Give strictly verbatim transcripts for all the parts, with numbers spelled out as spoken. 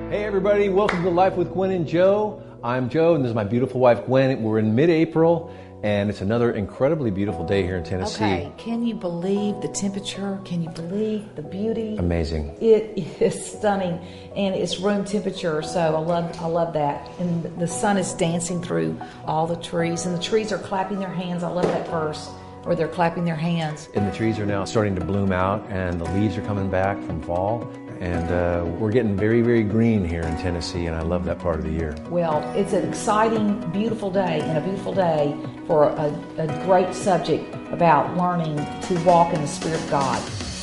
Hey everybody, welcome to Life with Gwen and Joe. I'm Joe and this is my beautiful wife Gwen. We're in mid-April and it's another incredibly beautiful day here in Tennessee. Okay, can you believe the temperature? Can you believe the beauty? Amazing. It is stunning and it's room temperature, so I love I love that. And the sun is dancing through all the trees and the trees are clapping their hands. I love that verse where they're clapping their hands. And the trees are now starting to bloom out and the leaves are coming back from fall. And uh, we're getting very, very green here in Tennessee, and I love that part of the year. Well, it's an exciting, beautiful day, and a beautiful day for a, a great subject about learning to walk in the Spirit of God.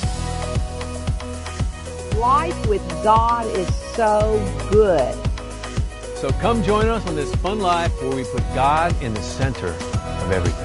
Life with God is so good. So come join us on this fun life where we put God in the center of everything.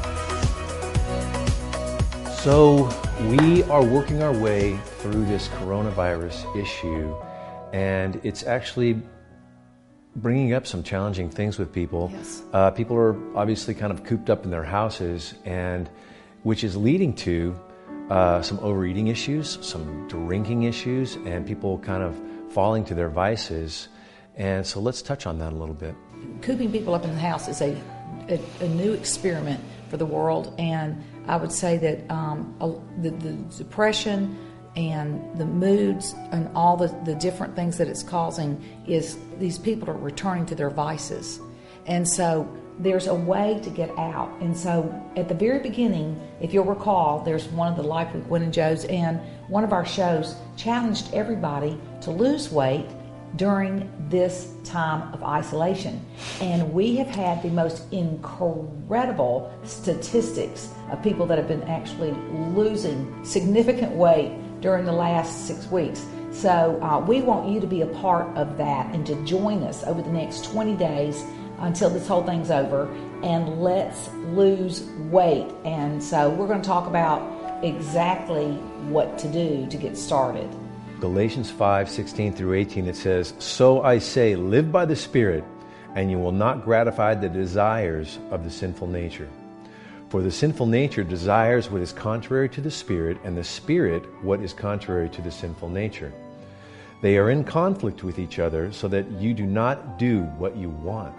So we are working our way through this coronavirus issue, and it's actually bringing up some challenging things with people. Yes. Uh, people are obviously kind of cooped up in their houses, and which is leading to uh, some overeating issues, some drinking issues, and people kind of falling to their vices. And so let's touch on that a little bit. Cooping people up in the house is a, a, a new experiment for the world, and I would say that um, the, the depression and the moods and all the, the different things that it's causing is these people are returning to their vices. And so there's a way to get out. And so at the very beginning, if you'll recall, there's one of the Life with Gwen and Joe's, and one of our shows challenged everybody to lose weight during this time of isolation. And we have had the most incredible statistics of people that have been actually losing significant weight during the last six weeks. So uh, we want you to be a part of that and to join us over the next twenty days until this whole thing's over, and let's lose weight. And so we're going to talk about exactly what to do to get started. Galatians five, sixteen through eighteen, it says, "So I say, live by the Spirit, and you will not gratify the desires of the sinful nature. For the sinful nature desires what is contrary to the Spirit, and the Spirit what is contrary to the sinful nature. They are in conflict with each other, so that you do not do what you want.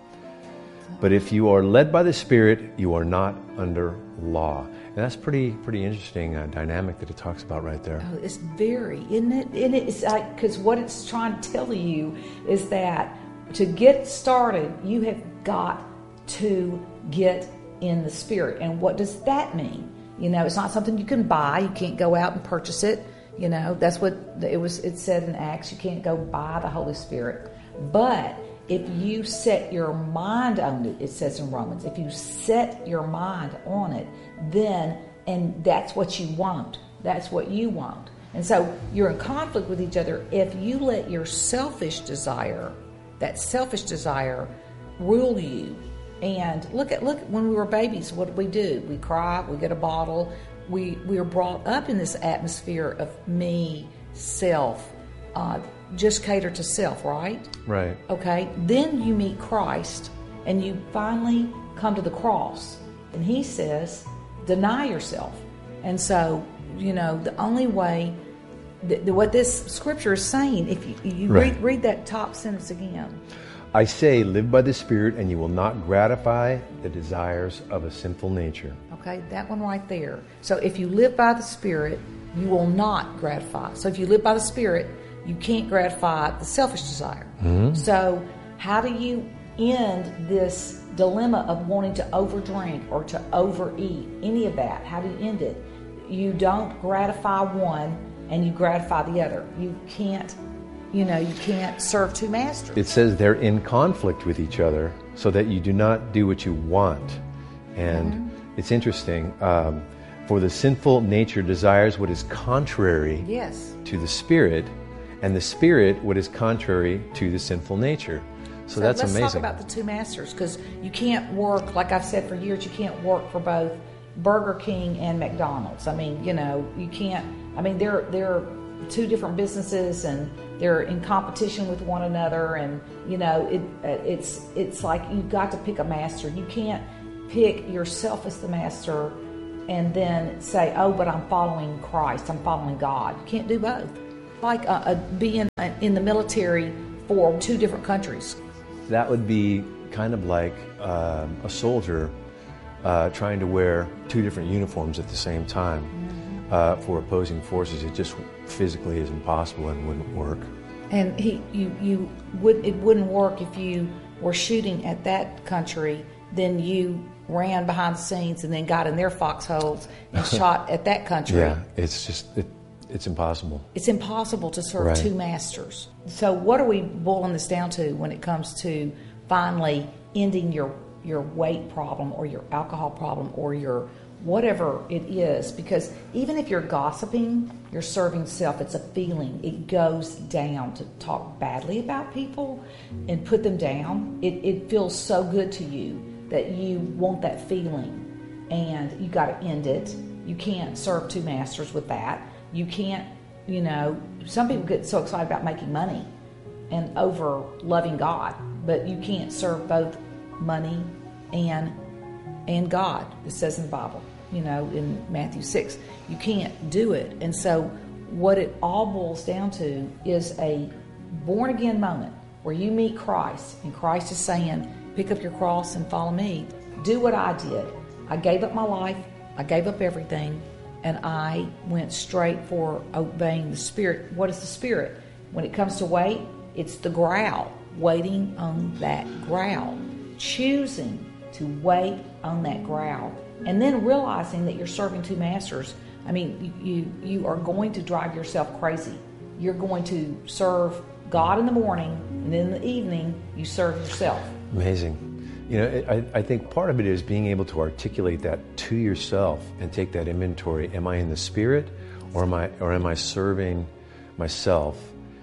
But if you are led by the Spirit, you are not under law." And that's pretty pretty interesting uh, dynamic that it talks about right there. Oh, it's very, isn't it? And it's like, because what it's trying to tell you is that to get started, you have got to get in the Spirit. And what does that mean? You know, it's not something you can buy. You can't go out and purchase it. You know, that's what it was. It said in Acts, you can't go buy the Holy Spirit. But if you set your mind on it, it says in Romans, if you set your mind on it, then, and that's what you want. That's what you want. And so you're in conflict with each other if you let your selfish desire, that selfish desire, rule you. And look at look when we were babies, what did we do? We cry, we get a bottle. We we are brought up in this atmosphere of me, self, uh, just cater to self, right? Right. Okay. Then you meet Christ and you finally come to the cross. And he says, deny yourself. And so, you know, the only way, that, what this scripture is saying, if you, you Right. read, read that top sentence again. "I say, live by the Spirit, and you will not gratify the desires of a sinful nature." Okay, that one right there. So if you live by the Spirit, you will not gratify. So if you live by the Spirit, you can't gratify the selfish desire. Mm-hmm. So how do you end this dilemma of wanting to overdrink or to overeat? Any of that, how do you end it? You don't gratify one and you gratify the other. You can't, you know, you can't serve two masters. It says they're in conflict with each other so that you do not do what you want. And mm-hmm. it's interesting. Um, for the sinful nature desires what is contrary yes. to the Spirit, and the Spirit what is contrary to the sinful nature. So, so that's let's amazing. Let's talk about the two masters, because you can't work, like I've said for years, you can't work for both Burger King and McDonald's. I mean, you know, you can't, I mean, they're, they're two different businesses and they're in competition with one another, and, you know, it it's it's like you've got to pick a master. You can't pick yourself as the master and then say, oh, but I'm following Christ, I'm following God. You can't do both. Like uh, uh, being in the military for two different countries. That would be kind of like uh, a soldier uh, trying to wear two different uniforms at the same time. Mm-hmm. uh, for opposing forces. It just physically is impossible and wouldn't work. And he, you, you would, it wouldn't work if you were shooting at that country, then you ran behind the scenes and then got in their foxholes and shot at that country. Yeah, it's just, it, it's impossible. It's impossible to serve right. two masters. So what are we boiling this down to when it comes to finally ending your your weight problem or your alcohol problem or your whatever it is? Because even if you're gossiping, you're serving self. It's a feeling. It goes down to talk badly about people and put them down. It, it feels so good to you that you want that feeling, and you got to end it. You can't serve two masters with that. You can't, you know, some people get so excited about making money and over loving God, but you can't serve both money and and God. It says in the Bible, you know, in Matthew six. You can't do it. And so what it all boils down to is a born-again moment where you meet Christ, and Christ is saying, pick up your cross and follow me. Do what I did. I gave up my life. I gave up everything. And I went straight for obeying the Spirit. What is the Spirit? When it comes to weight, it's the growl. Waiting on that growl. Choosing to wait on that growl. And then realizing that you're serving two masters. I mean, you, you are going to drive yourself crazy. You're going to serve God in the morning, and then in the evening, you serve yourself. Amazing. You know, I, I think part of it is being able to articulate that to yourself and take that inventory. Am I in the Spirit, or am I, or am I serving myself?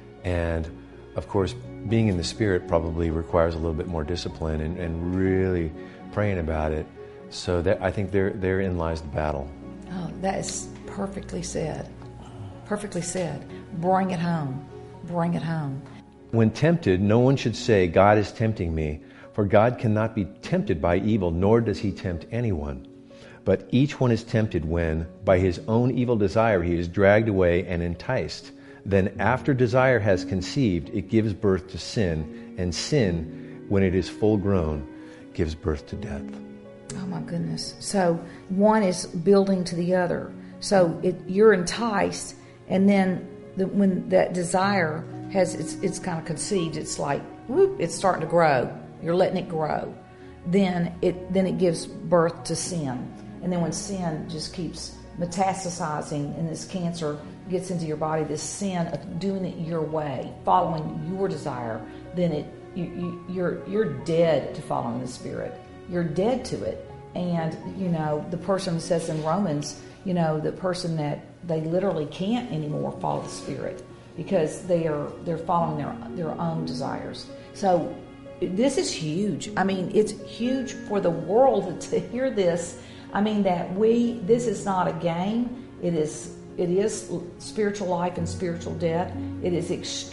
And of course, being in the Spirit probably requires a little bit more discipline and, and really praying about it. So that I think there therein lies the battle. Oh, that is perfectly said. Perfectly said. Bring it home. Bring it home. When tempted, no one should say, God is tempting me. For God cannot be tempted by evil, nor does he tempt anyone. But each one is tempted when, by his own evil desire, he is dragged away and enticed. Then after desire has conceived, it gives birth to sin, and sin, when it is full grown, gives birth to death. Oh my goodness. So one is building to the other. So it, you're enticed, and then the, when that desire has, it's, it's kind of conceived, it's like, whoop, it's starting to grow. You're letting it grow. Then it then it gives birth to sin. And then when sin just keeps metastasizing and this cancer gets into your body, this sin of doing it your way, following your desire, then it you, you, you're you're dead to following the Spirit. You're dead to it. And, you know, the person says in Romans, you know, the person that they literally can't anymore follow the Spirit because they are they're following their their own desires. So this is huge. I mean, it's huge for the world to hear this. I mean, that we, this is not a game. It is, it is spiritual life and spiritual death. It is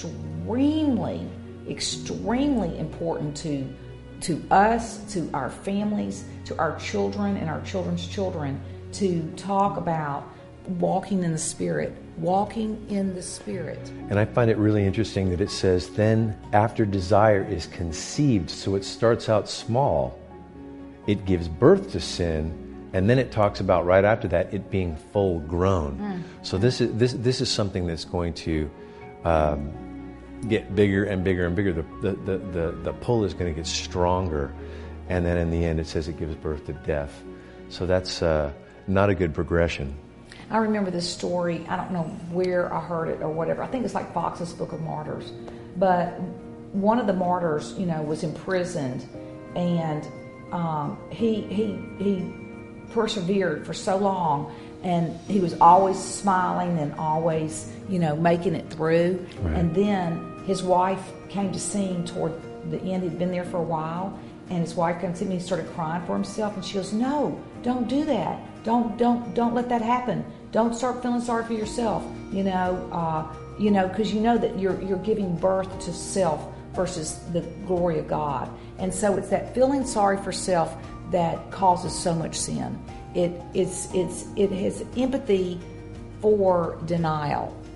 extremely, extremely important to, to us, to our families, to our children and our children's children to talk about walking in the Spirit. Walking in the Spirit. And I find it really interesting that it says, then after desire is conceived, so it starts out small, it gives birth to sin, and then it talks about right after that it being full grown. Mm. So this is this this is something that's going to um, get bigger and bigger and bigger. The the, the the the pull is going to get stronger, and then in the end it says it gives birth to death. So that's uh, not a good progression. I remember this story, I don't know where I heard it or whatever. I think it's like Fox's Book of Martyrs. But one of the martyrs, you know, was imprisoned, and um, he he he persevered for so long, and he was always smiling and always, you know, making it through. Right. And then his wife came to see him toward the end. He'd been there for a while, and his wife came to see me and he started crying for himself, and she goes, no, don't do that. Don't don't don't let that happen. Don't start feeling sorry for yourself. You know, uh, you know, because you know that you're you're giving birth to self versus the glory of God. And so it's that feeling sorry for self that causes so much sin. It it's it's it has empathy for denial.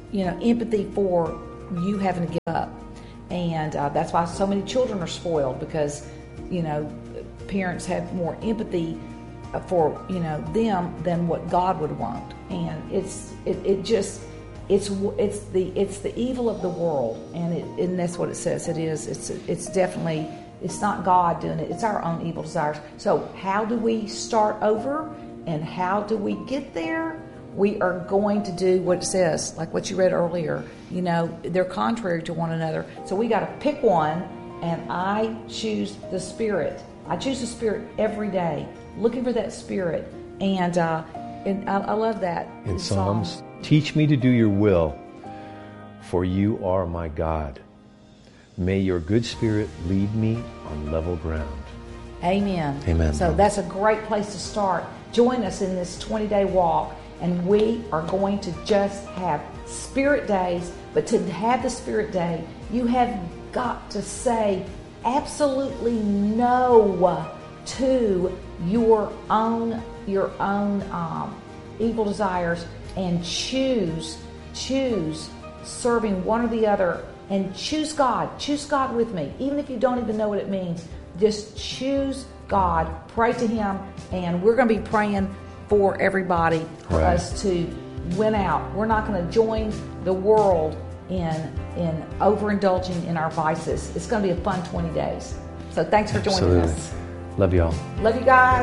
you know, empathy for you having to give up. And uh, that's why so many children are spoiled, because, you know, parents have more empathy for, you know, them than what God would want. And it's it, it just it's it's the it's the evil of the world, and it and that's what it says it is. It's it's definitely, it's not God doing it. It's our own evil desires. So how do we start over, and how do we get there? We are going to do what it says, like what you read earlier. You know, they're contrary to one another. So we got to pick one, and I choose the Spirit. I choose the Spirit every day, looking for that Spirit. And, uh, and I, I love that. In Psalms, Psalms, teach me to do your will, for you are my God. May your good Spirit lead me on level ground. Amen. Amen. So that's a great place to start. Join us in this twenty-day walk. And we are going to just have Spirit days. But to have the Spirit day, you have got to say absolutely no to your own your own um, evil desires, and choose choose serving one or the other, and choose God. Choose God with me, even if you don't even know what it means. Just choose God. Pray to Him, and we're going to be praying for everybody, for right. us to win out. We're not going to join the world in in overindulging in our vices. It's going to be a fun twenty days. So thanks for joining Absolutely. us. Love y'all. Love you guys.